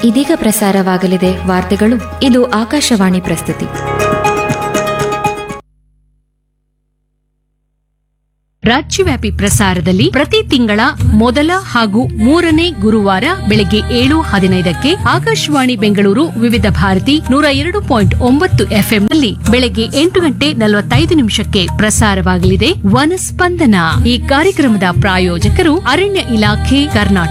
ಇದೀಗ ಪ್ರಸಾರವಾಗಲಿದೆ ವಾರ್ತೆಗಳು. ಇದು ಆಕಾಶವಾಣಿ ಪ್ರಸ್ತುತಿ. ರಾಜ್ಯವ್ಯಾಪಿ ಪ್ರಸಾರದಲ್ಲಿ ಪ್ರತಿ ತಿಂಗಳ ಮೊದಲ ಹಾಗೂ ಮೂರನೇ ಗುರುವಾರ ಬೆಳಗ್ಗೆ 7:15ಕ್ಕೆ ಆಕಾಶವಾಣಿ ಬೆಂಗಳೂರು ವಿವಿಧ ಭಾರತಿ 102.9 ಎಫ್ಎಂನಲ್ಲಿ ಬೆಳಗ್ಗೆ 8:45 ಪ್ರಸಾರವಾಗಲಿದೆ ವನಸ್ಪಂದನ. ಈ ಕಾರ್ಯಕ್ರಮದ ಪ್ರಾಯೋಜಕರು ಅರಣ್ಯ ಇಲಾಖೆ, ಕರ್ನಾಟಕ